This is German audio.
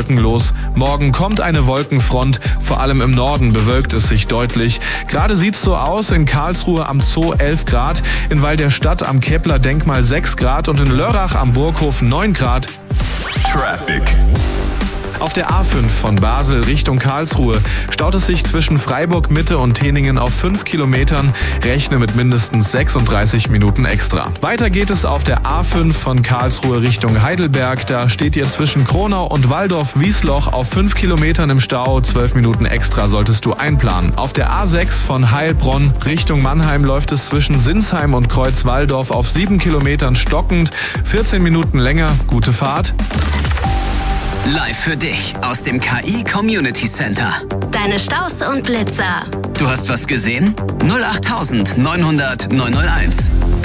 wolkenlos. Morgen kommt eine Wolkenfront, vor allem im Norden bewölkt es sich deutlich. Gerade sieht's so aus, in Karlsruhe am Zoo 11 Grad, in Weil der Stadt am Kepler-Denkmal 6 Grad und in Lörrach am Burghof 9 Grad. Traffic. Auf der A5 von Basel Richtung Karlsruhe staut es sich zwischen Freiburg Mitte und Teningen auf 5 Kilometern. Rechne mit mindestens 36 Minuten extra. Weiter geht es auf der A5 von Karlsruhe Richtung Heidelberg. Da steht ihr zwischen Kronau und Walldorf-Wiesloch auf 5 Kilometern im Stau. 12 Minuten extra solltest du einplanen. Auf der A6 von Heilbronn Richtung Mannheim läuft es zwischen Sinsheim und Kreuzwaldorf auf 7 Kilometern stockend. 14 Minuten länger. Gute Fahrt. Live für dich aus dem KI Community Center. Deine Staus und Blitzer. Du hast was gesehen? 08900 901.